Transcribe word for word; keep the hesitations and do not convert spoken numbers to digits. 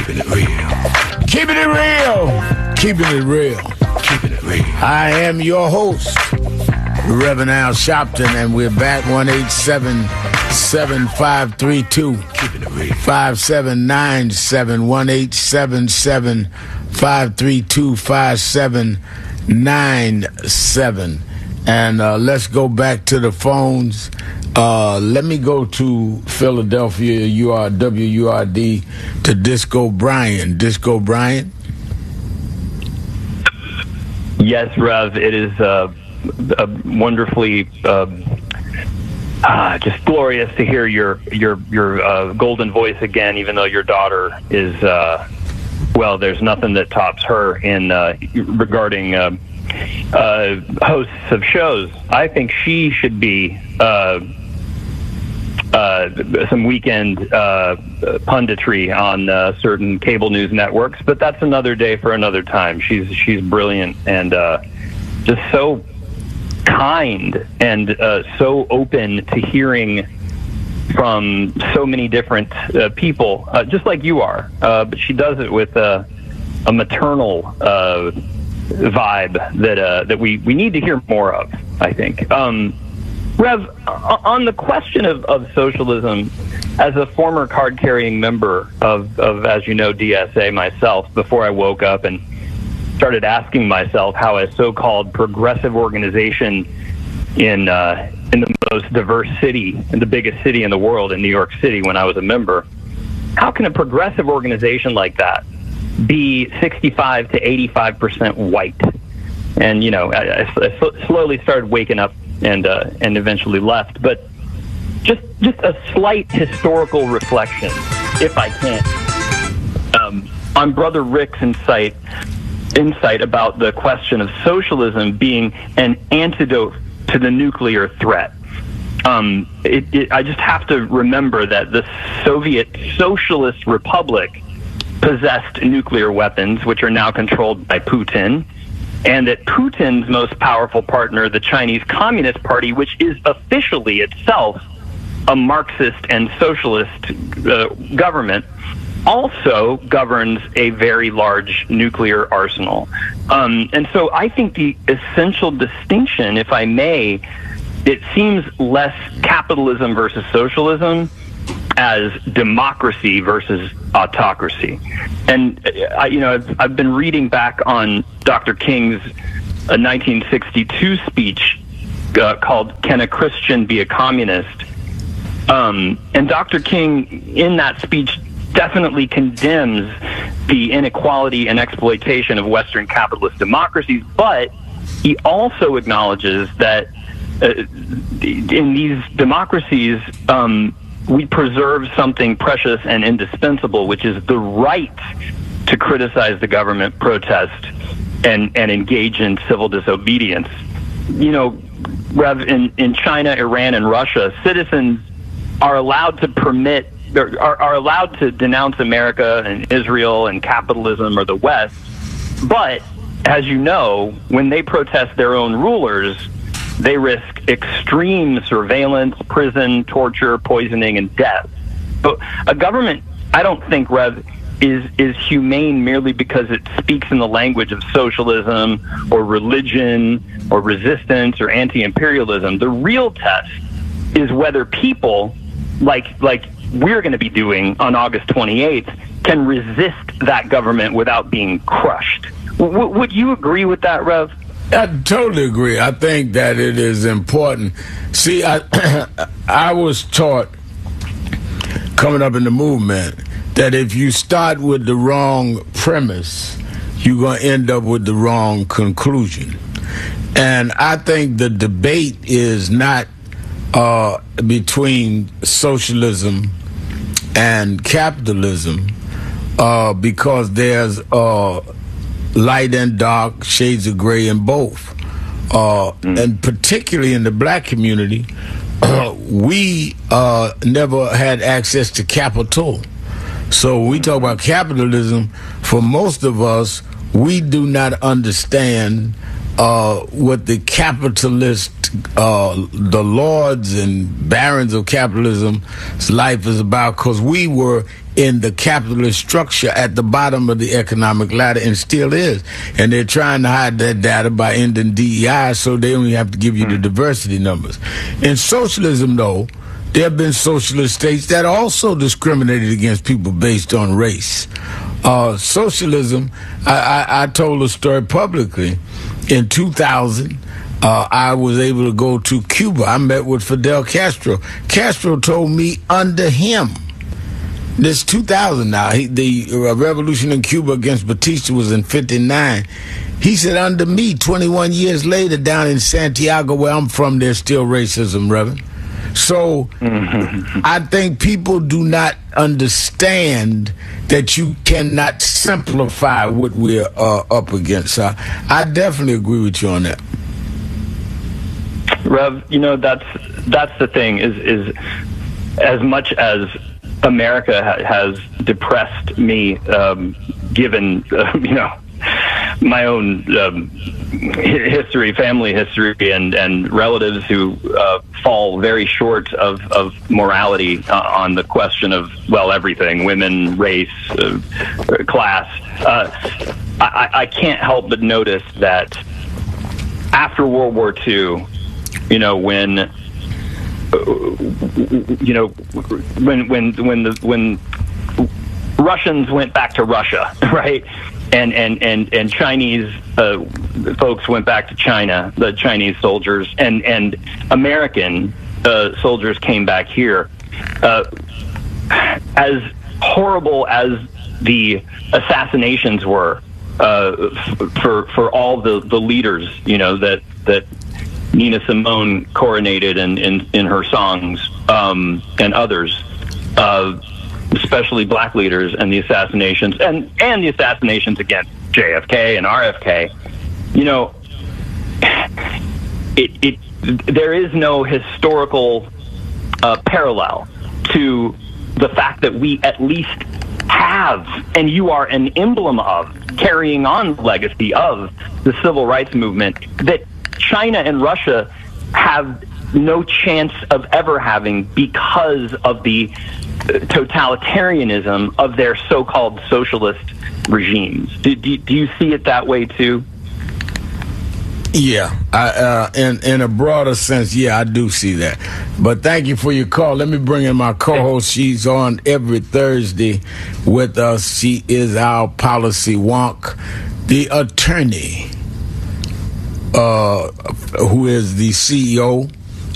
Keeping it real. Keeping it real. Keeping it real. Keeping it real. I am your host, Reverend Al Sharpton, and we're back one eight seven, seven five three two, five seven nine seven, one eight seven seven, five three two, five seven nine seven. And uh, let's go back to the phones. Uh, let me go to Philadelphia, U R W U R D, to Disco Brian. Disco Brian? Yes, Rev, it is uh, a wonderfully uh, uh, just glorious to hear your your your uh, golden voice again, even though your daughter is, uh, well, there's nothing that tops her in uh, regarding uh, uh, hosts of shows. I think she should be uh, uh, some weekend uh, punditry on uh, certain cable news networks, but that's another day for another time. She's she's brilliant and uh, just so kind and uh, so open to hearing from so many different uh, people, uh, just like you are. Uh, but she does it with uh, a maternal uh, vibe that uh, that we, we need to hear more of, I think. Um, Rev, on the question of, of socialism, as a former card-carrying member of, of, as you know, D S A myself, before I woke up and started asking myself how a so-called progressive organization in uh, in the most diverse city, in the biggest city in the world, in New York City, when I was a member, how can a progressive organization like that be sixty-five to eighty-five percent white? And, you know, I, I slowly started waking up and uh, and eventually left. But just just a slight historical reflection, if I can, um, on Brother Rick's insight insight about the question of socialism being an antidote to the nuclear threat. Um, it, it, I just have to remember that the Soviet Socialist Republic possessed nuclear weapons, which are now controlled by Putin, and that Putin's most powerful partner, the Chinese Communist Party, which is officially itself a Marxist and socialist uh, government, also governs a very large nuclear arsenal. Um, and so I think the essential distinction, if I may, it seems less capitalism versus socialism as democracy versus autocracy. And, I, you know, I've, I've been reading back on Doctor King's uh, nineteen sixty-two speech uh, called "Can a Christian Be a Communist?" Um, and Doctor King, in that speech, definitely condemns the inequality and exploitation of Western capitalist democracies, but he also acknowledges that uh, in these democracies, um, we preserve something precious and indispensable, which is the right to criticize the government, protest, and, and engage in civil disobedience. You know, Rev, in, in China, Iran, and Russia, citizens are allowed to permit Are, are allowed to denounce America and Israel and capitalism or the West, but as you know, when they protest their own rulers, they risk extreme surveillance, prison, torture, poisoning, and death. But a government, I don't think, Rev, is is humane merely because it speaks in the language of socialism or religion or resistance or anti-imperialism. The real test is whether people, like like we're going to be doing on August twenty-eighth, can resist that government without being crushed. W- would you agree with that, Rev? I totally agree. I think that it is important. See, I I was taught coming up in the movement that if you start with the wrong premise, you're going to end up with the wrong conclusion. And I think the debate is not uh, between socialism and capitalism, uh, because there's uh, light and dark, shades of gray in both. Uh, mm. And particularly in the black community, uh, we uh, never had access to capital. So when we talk about capitalism, for most of us, we do not understand uh, what the capitalist, uh, the lords and barons of capitalism's life is about, because we were in the capitalist structure at the bottom of the economic ladder, and still is. And they're trying to hide that data by ending D E I, so they only have to give you the diversity numbers. In socialism, though, there have been socialist states that also discriminated against people based on race. Uh, socialism, I, I, I told a story publicly. In two thousand, uh, I was able to go to Cuba. I met with Fidel Castro. Castro told me under him, this two thousand now, he, the uh, revolution in Cuba against Batista was in fifty-nine. He said, under me, twenty-one years later, down in Santiago, where I'm from, there's still racism, Reverend. So mm-hmm. I think people do not understand that you cannot simplify what we're uh, up against. So I definitely agree with you on that. Rev, you know, that's that's the thing, is is as much as America ha- has depressed me, um, given, uh, you know, my own um, history, family history, and, and relatives who uh, fall very short of, of morality uh, on the question of, well, everything, women, race, uh, class. Uh, I, I can't help but notice that after World War Two, you know, when, uh, you know, when when when the when Russians went back to Russia, right? And and and and Chinese uh, folks went back to China, the Chinese soldiers, and and American uh, soldiers came back here. Uh, as horrible as the assassinations were uh, f- for for all the, the leaders, you know, that that Nina Simone coronated in in, in her songs, um, and others. Uh, especially black leaders, and the assassinations, and, and the assassinations against J F K and R F K, you know, it, it there is no historical uh, parallel to the fact that we at least have, and you are an emblem of, carrying on the legacy of the civil rights movement, that China and Russia have no chance of ever having because of the totalitarianism of their so-called socialist regimes. Do, do, do you see it that way too? Yeah, I, uh, in in a broader sense, yeah, I do see that. But thank you for your call. Let me bring in my co-host. She's on every Thursday with us. She is our policy wonk, the attorney, uh, who is the C E O